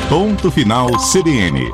Ponto Final CBN.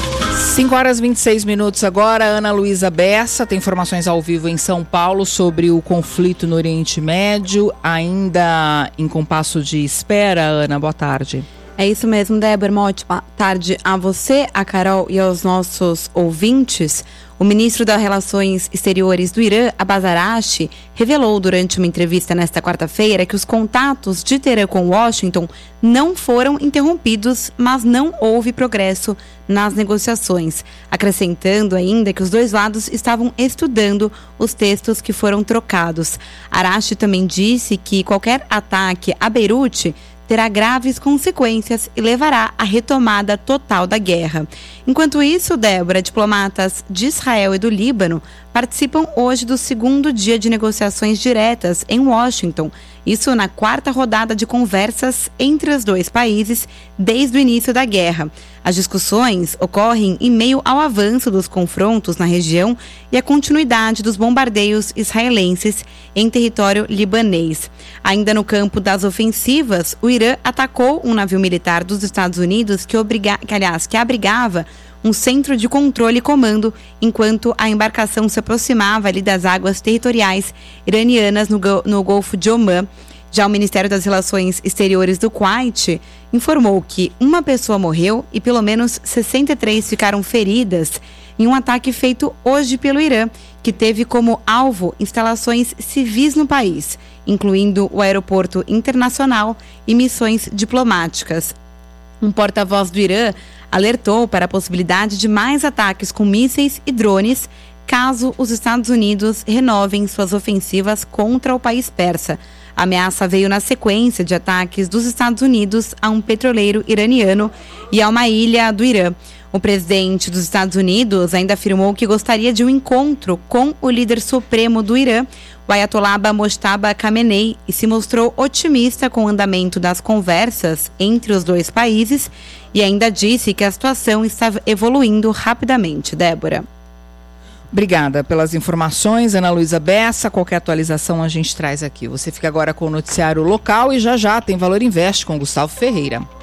5h26 agora. Ana Luísa Bessa tem informações ao vivo em São Paulo sobre o conflito no Oriente Médio, ainda em compasso de espera. Ana, boa tarde. É isso mesmo, Débora. Uma ótima tarde a você, a Carol e aos nossos ouvintes. O ministro das Relações Exteriores do Irã, Abbas Araghchi, revelou durante uma entrevista nesta quarta-feira que os contatos de Teherã com Washington não foram interrompidos, mas não houve progresso nas negociações, acrescentando ainda que os dois lados estavam estudando os textos que foram trocados. Araghchi também disse que qualquer ataque a Beirute terá graves consequências e levará à retomada total da guerra. Enquanto isso, Débora, diplomatas de Israel e do Líbano participam hoje do segundo dia de negociações diretas em Washington. Isso na quarta rodada de conversas entre os dois países desde o início da guerra. As discussões ocorrem em meio ao avanço dos confrontos na região e a continuidade dos bombardeios israelenses em território libanês. Ainda no campo das ofensivas, o Irã atacou um navio militar dos Estados Unidos que abrigava um centro de controle e comando enquanto a embarcação se aproximava ali das águas territoriais iranianas no Golfo de Omã. Já o Ministério das Relações Exteriores do Kuwait informou que uma pessoa morreu e pelo menos 63 ficaram feridas em um ataque feito hoje pelo Irã, que teve como alvo instalações civis no país, incluindo o aeroporto internacional e missões diplomáticas. Um porta-voz do Irã alertou para a possibilidade de mais ataques com mísseis e drones caso os Estados Unidos renovem suas ofensivas contra o país persa. A ameaça veio na sequência de ataques dos Estados Unidos a um petroleiro iraniano e a uma ilha do Irã. O presidente dos Estados Unidos ainda afirmou que gostaria de um encontro com o líder supremo do Irã, o Ayatollah Mojtaba Khamenei, e se mostrou otimista com o andamento das conversas entre os dois países e ainda disse que a situação está evoluindo rapidamente. Débora. Obrigada pelas informações, Ana Luísa Bessa. Qualquer atualização a gente traz aqui. Você fica agora com o noticiário local e já tem Valor Invest com Gustavo Ferreira.